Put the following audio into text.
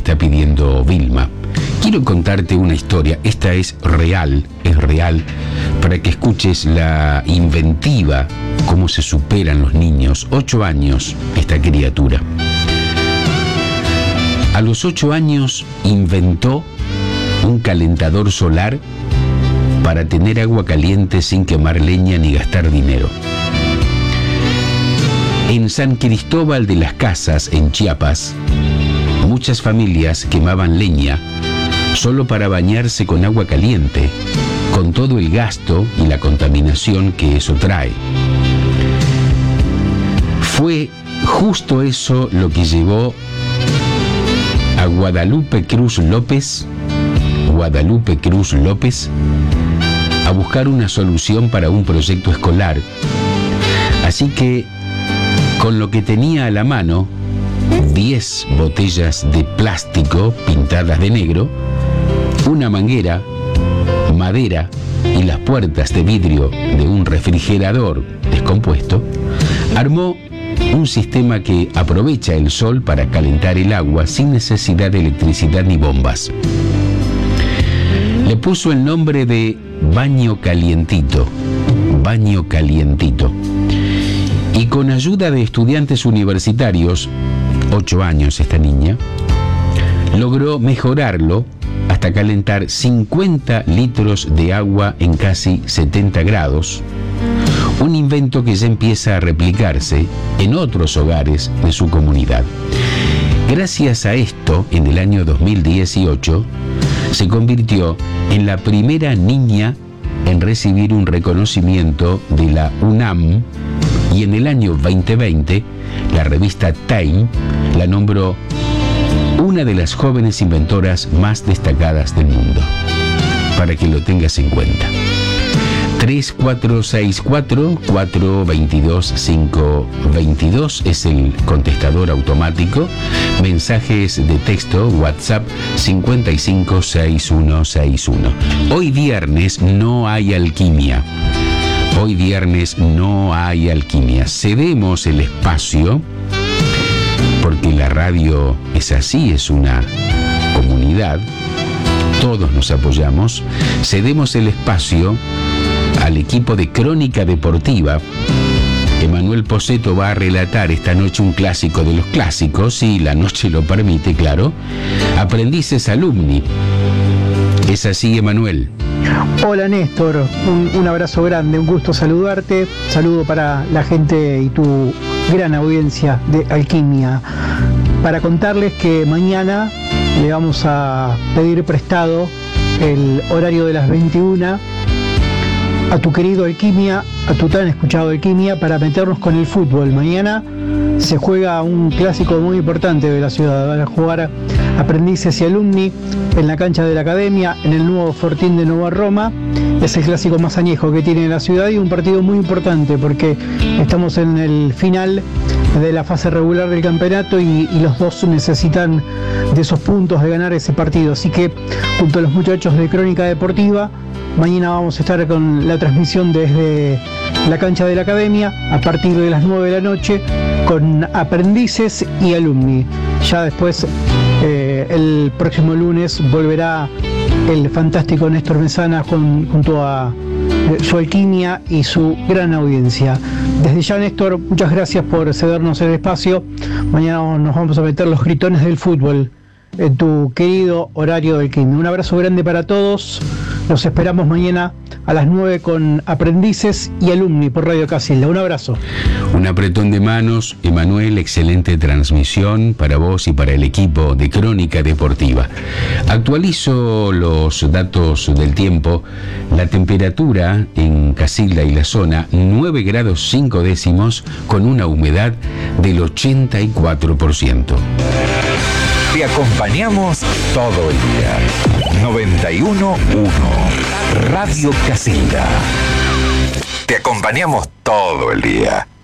está pidiendo Vilma. Quiero contarte una historia, esta es real, para que escuches la inventiva, cómo se superan los niños. 8 años, esta criatura. A los 8 años inventó un calentador solar para tener agua caliente sin quemar leña ni gastar dinero. En San Cristóbal de las Casas, en Chiapas, muchas familias quemaban leña solo para bañarse con agua caliente, con todo el gasto y la contaminación que eso trae. Fue justo eso lo que llevó a Guadalupe Cruz López a buscar una solución para un proyecto escolar. Así que, con lo que tenía a la mano, 10 botellas de plástico pintadas de negro, una manguera, madera y las puertas de vidrio de un refrigerador descompuesto, armó un sistema que aprovecha el sol para calentar el agua sin necesidad de electricidad ni bombas. Le puso el nombre de baño calientito. Y con ayuda de estudiantes universitarios, 8 años esta niña, logró mejorarlo hasta calentar 50 litros de agua en casi 70 grados, un invento que ya empieza a replicarse en otros hogares de su comunidad. Gracias a esto, en el año 2018, se convirtió en la primera niña en recibir un reconocimiento de la UNAM, y en el año 2020, la revista Time la nombró una de las jóvenes inventoras más destacadas del mundo. Para que lo tengas en cuenta. 3464-422-522 es el contestador automático. Mensajes de texto WhatsApp 556161. Hoy viernes no hay alquimia. Cedemos el espacio, porque la radio es así, es una comunidad, todos nos apoyamos. Cedemos el espacio al equipo de Crónica Deportiva. Emanuel Posetto va a relatar esta noche un clásico de los clásicos, si la noche lo permite, claro. Aprendices Alumni. ¿Es así, Emanuel? Hola Néstor, un abrazo grande, un gusto saludarte, saludo para la gente y tu gran audiencia de Alquimia, para contarles que mañana le vamos a pedir prestado el horario de las 21 a tu querido Alquimia, a tu tan escuchado Alquimia, para meternos con el fútbol. Mañana se juega un clásico muy importante de la ciudad, van a jugar Aprendices y Alumni en la cancha de la Academia, en el nuevo Fortín de Nueva Roma. Es el clásico más añejo que tiene la ciudad y un partido muy importante porque estamos en el final de la fase regular del campeonato y los dos necesitan de esos puntos, de ganar ese partido. Así que junto a los muchachos de Crónica Deportiva, mañana vamos a estar con la transmisión desde la cancha de la Academia a partir de las 9 de la noche con Aprendices y Alumni. Ya después, el próximo lunes, volverá el fantástico Néstor Mesana junto a su Alquimia y su gran audiencia. Desde ya, Néstor, muchas gracias por cedernos el espacio. Mañana nos vamos a meter los gritones del fútbol en tu querido horario del Alquimia. Un abrazo grande para todos. Los esperamos mañana a las 9 con Aprendices y Alumni por Radio Casilda. Un abrazo. Un apretón de manos, Emanuel, excelente transmisión para vos y para el equipo de Crónica Deportiva. Actualizo los datos del tiempo. La temperatura en Casilda y la zona, 9 grados 5 décimos, con una humedad del 84%. Te acompañamos todo el día. 91.1 Radio Casilda. Te acompañamos todo el día.